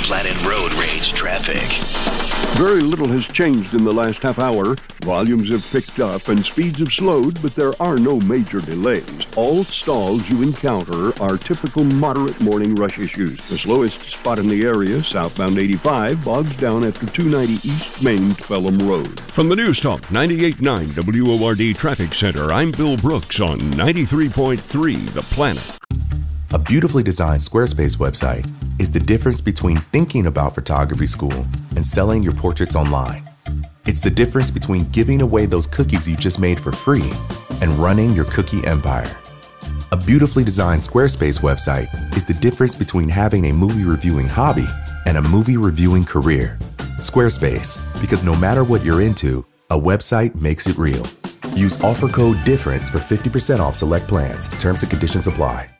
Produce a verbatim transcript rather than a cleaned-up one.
Planet Road Rage traffic. Very little has changed in the last half hour. Volumes have picked up and speeds have slowed, but there are no major delays. All stalls you encounter are typical moderate morning rush issues. The slowest spot in the area, southbound eighty-five, bogs down after two ninety East Main Pelham Road. From the News Talk ninety-eight point nine W O R D Traffic Center, I'm Bill Brooks on ninety-three point three The Planet. A beautifully designed Squarespace website is the difference between thinking about photography school and selling your portraits online. It's the difference between giving away those cookies you just made for free and running your cookie empire. A beautifully designed Squarespace website is the difference between having a movie reviewing hobby and a movie reviewing career. Squarespace, because no matter what you're into, a website makes it real. Use offer code DIFFERENCE for fifty percent off select plans. Terms and conditions apply.